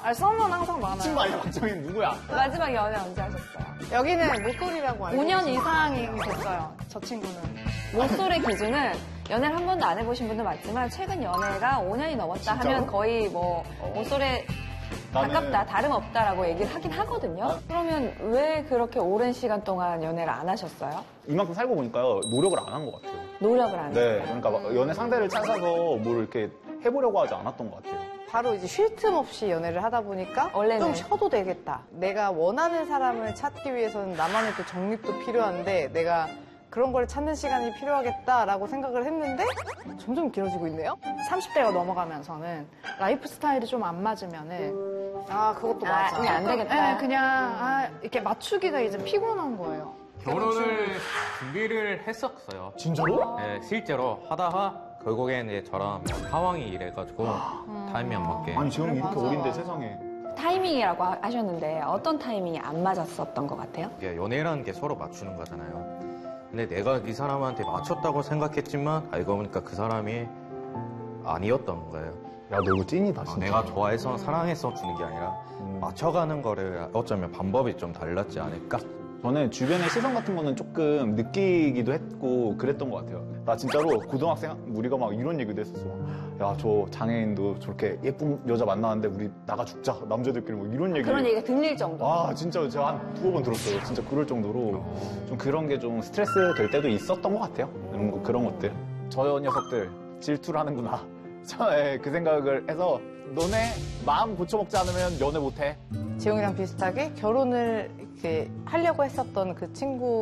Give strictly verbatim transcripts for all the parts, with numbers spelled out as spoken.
아, 썸은 항상 많아요. 친구 아니야, 박정희 누구야? 마지막 연애 언제 하셨어요? 여기는 목소리라고 알고 오 년 이상이 됐어요, 저 친구는. 목소리 기준은 연애를 한 번도 안 해보신 분도 많지만 최근 연애가 오 년이 넘었다 진짜로? 하면 거의 뭐 어. 목소리 나는... 가깝다, 다름없다라고 얘기를 하긴 하거든요. 아. 그러면 왜 그렇게 오랜 시간 동안 연애를 안 하셨어요? 이만큼 살고 보니까요, 노력을 안 한 것 같아요. 노력을 안 했어요? 네, 그러니까 막 연애 상대를 찾아서 뭘 이렇게 해보려고 하지 않았던 것 같아요. 바로 이제 쉴 틈 없이 연애를 하다 보니까 원래는. 좀 쉬어도 되겠다. 내가 원하는 사람을 찾기 위해서는 나만의 또 정립도 필요한데 내가 그런 걸 찾는 시간이 필요하겠다라고 생각을 했는데 점점 길어지고 있네요. 삼십 대가 넘어가면서는 라이프 스타일이 좀 안 맞으면은 아 그것도 아, 맞아. 그냥 안 되겠다. 네, 그냥 아, 이렇게 맞추기가 이제 피곤한 거예요. 결혼을 준비를 했었어요. 진짜로? 네, 실제로 하다가 결국엔 이제 저랑 상황이 이래가지고 타이밍 안 맞게. 아니 지금 이렇게 맞아. 어린데 세상에. 타이밍이라고 하셨는데 어떤 타이밍이 안 맞았었던 것 같아요? 이게 연애라는 게 서로 맞추는 거잖아요. 근데 내가 이 사람한테 맞췄다고 생각했지만 알고 보니까 그 사람이 아니었던 거예요. 야, 너 이거 찐이다, 어, 진짜. 내가 좋아해서 사랑해서 주는 게 아니라 음. 맞춰가는 거를 어쩌면 방법이 좀 달랐지 않을까? 저는 주변의 시선 같은 거는 조금 느끼기도 했고 그랬던 것 같아요. 나 진짜로 고등학생 우리가 막 이런 얘기도 했었어. 야, 저 장애인도 저렇게 예쁜 여자 만나는데 우리 나가 죽자. 남자들끼리 뭐 이런 얘기. 그런 얘기가 들릴 정도. 아, 진짜 제가 한 두어 번 들었어요. 진짜 그럴 정도로 좀 그런 게 좀 스트레스 될 때도 있었던 것 같아요. 이런 거, 그런 것들. 저 녀석들 질투를 하는구나. 저, 그 생각을 해서 너네 마음 고쳐먹지 않으면 연애 못해. 재용이랑 비슷하게 결혼을 이렇게 하려고 했었던 그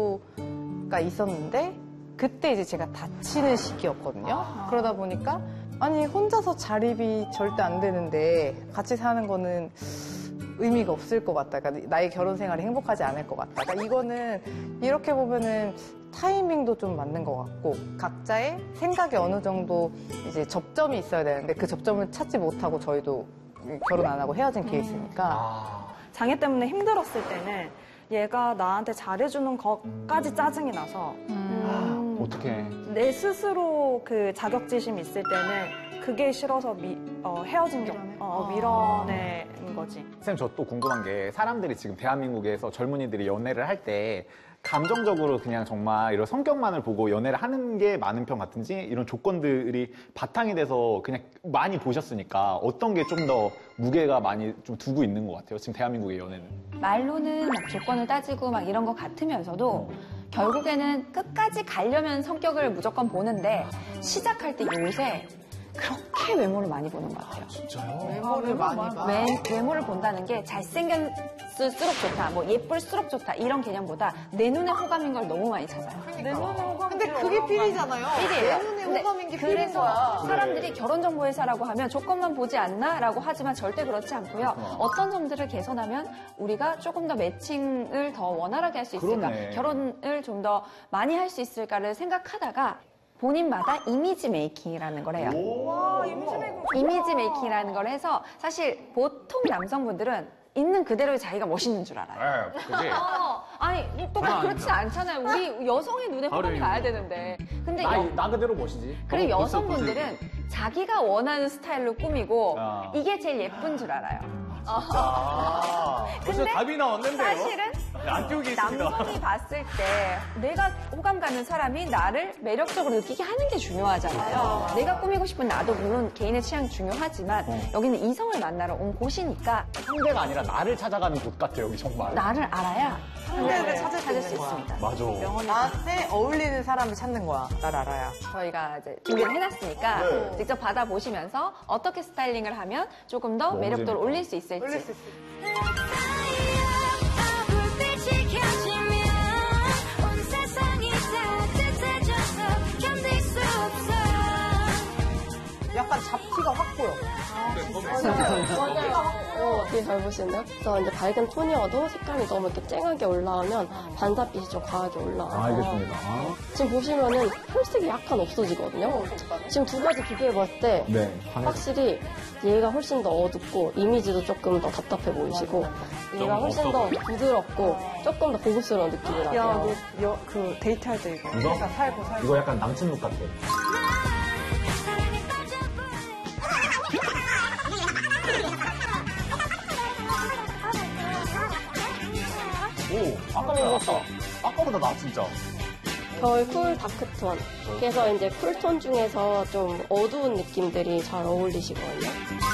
친구가 있었는데 그때 이제 제가 다치는 시기였거든요. 아. 그러다 보니까 아니 혼자서 자립이 절대 안 되는데 같이 사는 거는 의미가 없을 것 같다. 그러니까 나의 결혼 생활이 행복하지 않을 것 같다. 그러니까 이거는 이렇게 보면은 타이밍도 좀 맞는 것 같고 각자의 생각이 어느 정도 이제 접점이 있어야 되는데 그 접점을 찾지 못하고 저희도 결혼 안 하고 헤어진 케이스니까. 아. 장애 때문에 힘들었을 때는 얘가 나한테 잘해주는 것까지 짜증이 나서 음, 어떡해. 내 스스로 그 자격지심이 있을 때는 그게 싫어서 미, 어, 헤어진 경, 어, 밀어내는 거지. 쌤, 저 또 궁금한 게 사람들이 지금 대한민국에서 젊은이들이 연애를 할 때 감정적으로 그냥 정말 이런 성격만을 보고 연애를 하는 게 많은 편 같은지 이런 조건들이 바탕이 돼서 그냥 많이 보셨으니까 어떤 게 좀 더 무게가 많이 좀 두고 있는 것 같아요? 지금 대한민국의 연애는. 말로는 막 조건을 따지고 막 이런 것 같으면서도 결국에는 끝까지 가려면 성격을 무조건 보는데 시작할 때 요새 그렇게 외모를 많이 보는 것 같아요. 진짜요? 외모를 많이 봐. 외, 외모를 본다는 게 잘생겼을수록 좋다, 뭐 예쁠수록 좋다 이런 개념보다 내 눈에 호감인 걸 너무 많이 찾아요. 내 눈에 호감. 근데 그게 필이잖아요. 필이에요. 내 눈에 근데 호감인 게 필인 그래서 거야. 사람들이 결혼정보회사라고 하면 조건만 보지 않나? 라고 하지만 절대 그렇지 않고요. 어떤 점들을 개선하면 우리가 조금 더 매칭을 더 원활하게 할 수 있을까? 그러네. 결혼을 좀 더 많이 할 수 있을까를 생각하다가 본인마다 이미지 메이킹이라는 걸 해요. 와, 이미지 메이킹 좋다. 이미지 메이킹이라는 걸 해서 사실 보통 남성분들은 있는 그대로의 자기가 멋있는 줄 알아요. 네, 그지? 어, 아니 또 그건 그렇지 않잖아요. 우리 여성의 눈에 호감이 가야 되는데. 근데 나, 여, 나 그대로 멋이지. 그리고 어, 여성분들은 자기가 원하는 스타일로 꾸미고 아. 이게 제일 예쁜 줄 알아요. 아. 벌써 근데 답이 나왔는데요? 사실은 안쪽에 있습니다. 남성이 봤을 때 내가 호감 가는 사람이 나를 매력적으로 느끼게 하는 게 중요하잖아요. 내가 꾸미고 싶은 나도 물론 개인의 취향이 중요하지만 여기는 이성을 만나러 온 곳이니까 상대가 아니라 나를 찾아가는 곳 같아, 여기 정말. 나를 알아야 상대를 찾을 찾을 수 수 있는 거야. 있습니다. 맞아. 나한테 어울리는 사람을 찾는 거야. 날 알아야. 저희가 이제 준비를 해놨으니까 네. 직접 받아보시면서 어떻게 스타일링을 하면 조금 더 너무 매력도를 재밌다. 올릴 수 있을지. 올릴 수 있어. 약간 잡티가 확 보여. 어, 되게 잘 보시는데요? 그래서 이제 밝은 톤이어도 색감이 너무 이렇게 쨍하게 올라오면 반사빛이 좀 과하게 올라와서 알겠습니다. 지금 보시면은 혈색이 약간 없어지거든요. 지금 두 가지 비교해봤을 때 네. 확실히 얘가 훨씬 더 어둡고 이미지도 조금 더 답답해 보이시고 얘가 훨씬 더 부드럽고 조금 더 고급스러운 느낌이 나요. 야, 너, 여, 그 데이트할 때 이거. 이거? 살고 살고. 이거 약간 남친 룩 같아. 아까보다 낫다. 아까보다 나 진짜. 겨울 쿨 다크톤. 그래서 이제 쿨톤 중에서 좀 어두운 느낌들이 잘 어울리시거든요.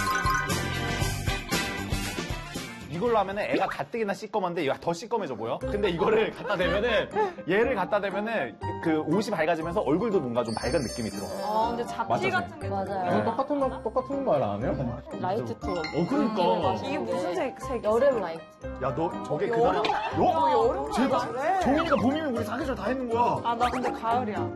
이걸로 하면은 애가 가뜩이나 시꺼먼데 얘가 더 시꺼매져 보여. 근데 이거를 갖다 대면은 얘를 갖다 대면은 그 옷이 밝아지면서 얼굴도 뭔가 좀 밝은 느낌이 들어. 아, 근데 잡지 맞아, 같은 게. 맞아요. 똑같은 말, 똑같은 말 안 해요? 라이트 톤. 어 그러니까. 이게 무슨 색, 색이 여름 라이트. 야 너 저게 그거야? 너 여름 제발. 종이가 봄이면 우리 사계절 다 했는 거야. 아, 나 근데 가을이야.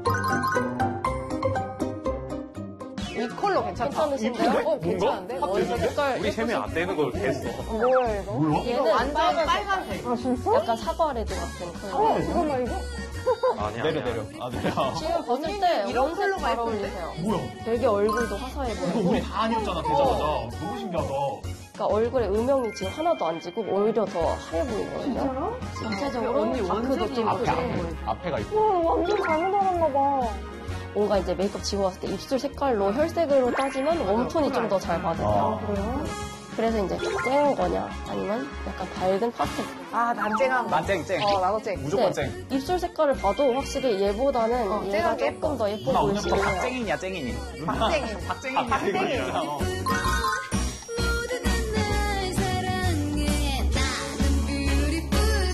이 컬러 괜찮다. 괜찮으신데요? 어, 괜찮은데? 원색 색깔. 우리 셈이 안 되는 걸 했어. 뭐야, 이거? 얘는 완전 빨간색. 아, 진짜? 약간 사과 레드 같은 컬러. 잠깐만, 이거? 아니야. 내려 내려. 아 내려. 지금 봤을 때 이런 원색 컬러가 잘 예쁜데? 어울리세요. 뭐야? 되게 얼굴도 화사해 이거 보이고. 우리 다 아니었잖아 되자마자. 너무 신기하다. 그러니까 얼굴에 음영이 지금 하나도 안 지고 오히려 더 하얘 보이거든요. 전체적으로 다크도 좀 앞에 크고 앞에 앞에가 있고. 완전 잘못 알았나 봐. 뭔가 이제 메이크업 지고 왔을 때 입술 색깔로 혈색으로 따지면 웜톤이 좀 더 잘 받으세요. 그래요? 그래서 이제 쨍한 거냐 아니면 약간 밝은 파스텔. 아, 난 쨍한 거. 난 쨍쨍. 어, 나도 쨍. 무조건 네, 쨍. 입술 색깔을 봐도 확실히 얘보다는 어, 얘가 쨍하게 조금 더 예뻐 누나 오늘부터 보이시긴 해요. 박쟁이냐 쨍이니? 박쟁이. 박쟁이. 박쟁이. 어. 모두가 날 사랑해 나는 beautiful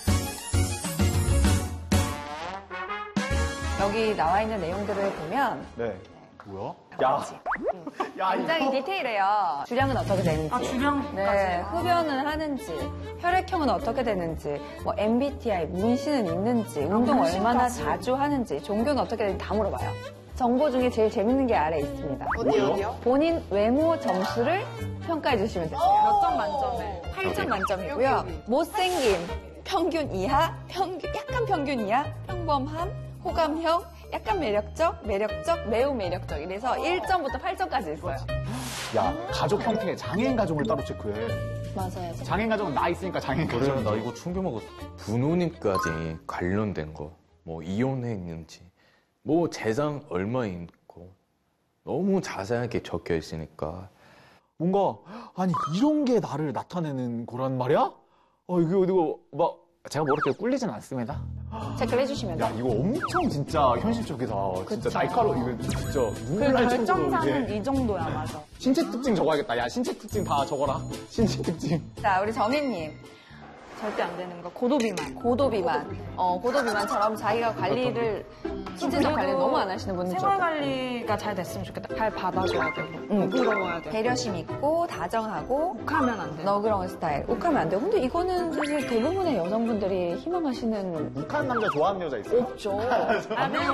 girl 여기 나와 있는 내용들을 보면 네. 뭐야? 야. 야 굉장히 이거. 디테일해요. 주량은 어떻게 되는지, 아, 주량까지. 네, 흡연은 하는지, 혈액형은 어떻게 되는지, 뭐 엠비티아이, 문신은 있는지, 운동 얼마나 자주 하는지, 종교는 어떻게 되는지 다 물어봐요. 정보 중에 제일 재밌는 게 아래에 있습니다. 어디, 어디요? 본인 외모 점수를 평가해 주시면 되세요. 몇 점 만점에? 팔 점 만점이고요. 못생김, 평균 이하, 평균, 약간 평균 이하, 평범함, 호감형, 약간 매력적, 매력적, 매우 매력적. 이래서 일 점부터 팔 점까지 있어요. 야 가족 형태의 장애인 가족을 따로 체크해. 맞아요. 장애인 가족은 나 있으니까 장애인 가족. 그래서 나 이거 충격 먹었어. 부모님까지 관련된 거, 뭐 이혼했는지, 뭐 재산 얼마 있고 너무 자세하게 적혀 있으니까 뭔가 아니 이런 게 나를 나타내는 거란 말이야? 어 이거 이거 막 제가 뭐 이렇게 꿀리진 않습니다. 체크를 해주시면 야 돼요. 이거 엄청 진짜 현실적이다. 진짜 그쵸. 날카로워. 이거 진짜 그 눈물 날 정도로 결정사는 이게. 이 정도야, 맞아. 신체 특징 적어야겠다. 야 신체 특징 다 적어라. 신체 특징. 자, 우리 정혜님. 절대 안 되는 거. 고도비만. 고도비만. 어, 고도비만처럼 자기가 관리를, 신체적 관리를 너무 안 하시는 분은 생활 좀 관리가 잘 됐으면 좋겠다. 잘 받아줘야 되고. 응. 부러워야 되고. 배려심 있고, 다정하고, 욱하면 안 돼. 너그러운 스타일. 욱하면 안 돼요. 근데 이거는 사실 대부분의 여성분들이 희망하시는 욱하는 남자 좋아하는 여자 있어요? 없죠. 나는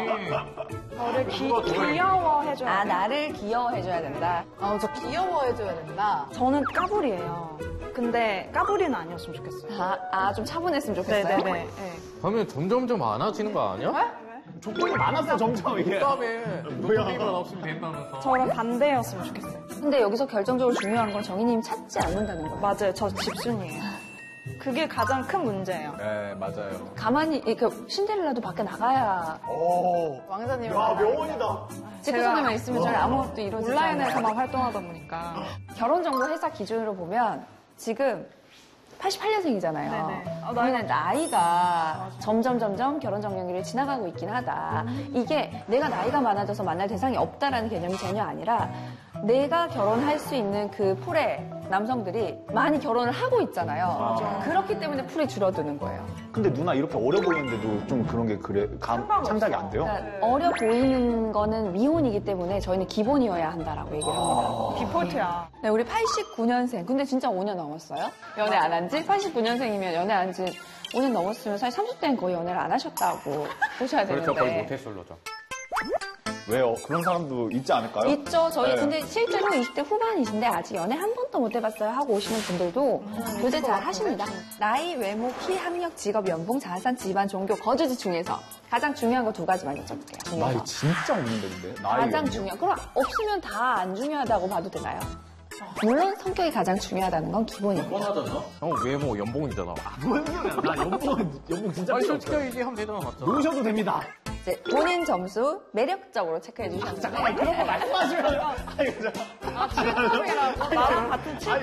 너를 귀, 귀여워해줘야 아, 돼. 나를 귀여워해줘야 된다. 아, 저 귀여워해줘야 된다. 저는 까불이에요. 근데 까불이는 아니었으면 좋겠어요. 아, 아, 좀 차분했으면 좋겠어요. 네네네. 네. 하면 점점점 많아지는 거 아니야? 조건이 많았어 점점 이게. 다음에 뭐야. 눈빛만 없으면 된다면서. 저랑 반대였으면 좋겠어요. 근데 여기서 결정적으로 중요한 건 정희님 찾지 않는다는 거예요. 맞아요. 저 집순이에요. 그게 가장 큰 문제예요. 네 맞아요. 가만히, 이렇게 신데렐라도 밖에 나가야 오. 왕자님을 야 만나니까. 명언이다. 집구석에만 있으면 잘 아무것도 이루어지지 않아요. 온라인에서만 활동하다 보니까. 결혼정보 회사 기준으로 보면 지금 팔십팔 년생이잖아요. 네네. 아, 우리는 나이가 점점 점점 결혼 정년기를 지나가고 있긴 하다. 이게 내가 나이가 많아져서 만날 대상이 없다라는 개념이 전혀 아니라 내가 결혼할 수 있는 그 풀의 남성들이 많이 결혼을 하고 있잖아요. 그렇기 때문에 풀이 줄어드는 거예요. 근데 누나 이렇게 어려 보이는데도 좀 그런 게 그래 감, 창작이 안 돼요? 그러니까 어려 보이는 거는 미혼이기 때문에 저희는 기본이어야 한다라고 얘기를 합니다. 디폴트야. 네, 우리 팔십구 년생. 근데 진짜 오 년 넘었어요? 연애 안 한 지? 팔십구 년생이면 연애 안 한 지 오 년 넘었으면 사실 삼십 대는 거의 연애를 안 하셨다고 보셔야 되는데. 그래서 거의 모태솔로죠. 왜요? 그런 사람도 있지 않을까요? 있죠. 저희 네. 근데 실제로 이십 대 후반이신데 아직 연애 한 번도 못 해봤어요 하고 오시는 분들도 교제 잘 하십니다. 나이, 외모, 키, 학력, 직업, 연봉, 자산, 집안, 종교, 거주지 중에서 가장 중요한 거 두 가지만 여쭤볼게요. 나이 중에서. 진짜 없는데 근데 나이 가장 중요한. 그럼 없으면 다 안 중요하다고 봐도 되나요? 물론 성격이 가장 중요하다는 건 기본입니다. 뻔하잖아. 형 외모 연봉이잖아. 뭔 소리야? 나 연봉 연봉 진짜 아니 필요 솔직히 없어요. 얘기하면 되잖아, 맞잖아. 놓으셔도 됩니다. 이제 본인 점수 매력적으로 체크해 주시면 돼요. 그런 거 말씀하시면 아니 그죠? 칠점이라고 나랑 같은 칠점.